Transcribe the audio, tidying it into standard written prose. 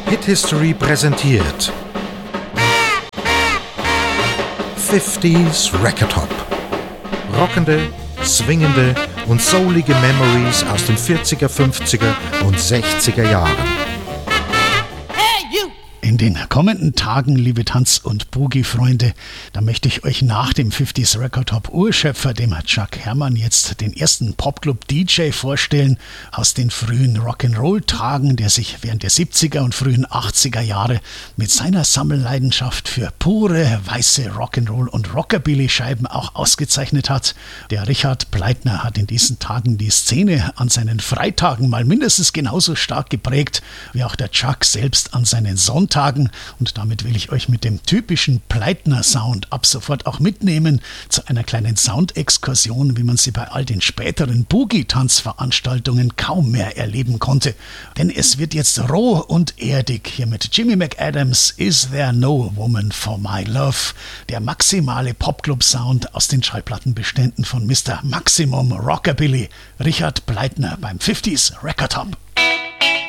Hit History präsentiert 50s Record Hop. Rockende, swingende und soulige Memories aus den 40er, 50er und 60er Jahren. In den kommenden Tagen, liebe Tanz- und Boogie-Freunde, da möchte ich euch nach dem 50s Record Hop Urschöpfer, dem Chuck Hermann, jetzt den ersten Popclub-DJ vorstellen aus den frühen Rock'n'Roll-Tagen, der sich während der 70er und frühen 80er Jahre mit seiner Sammelleidenschaft für pure weiße Rock'n'Roll- und Rockabilly-Scheiben auch ausgezeichnet hat. Der Richard Pleitner hat in diesen Tagen die Szene an seinen Freitagen mal mindestens genauso stark geprägt, wie auch der Chuck selbst an seinen Sonntagen. Und damit will ich euch mit dem typischen Pleitner-Sound ab sofort auch mitnehmen zu einer kleinen Soundexkursion, wie man sie bei all den späteren Boogie-Tanzveranstaltungen kaum mehr erleben konnte. Denn es wird jetzt roh und erdig hier mit Jimmy McAdams, Is There No Woman for My Love, der maximale Popclub-Sound aus den Schallplattenbeständen von Mr. Maximum Rockabilly, Richard Pleitner beim 50s Record Hop.